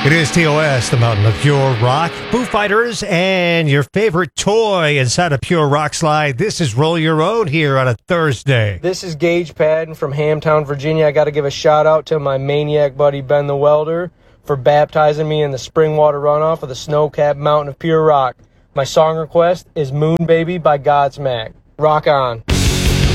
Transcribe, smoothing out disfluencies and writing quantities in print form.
It is TOS, the Mountain of Pure Rock. Foo Fighters and your favorite toy inside a Pure Rock slide. This is Roll Your Own here on a Thursday. This is Gage Patton from Hamtown, Virginia. I got to give a shout out to my maniac buddy Ben the Welder for baptizing me in the spring water runoff of the snow-capped Mountain of Pure Rock. My song request is Moon Baby by Godsmack. Rock on.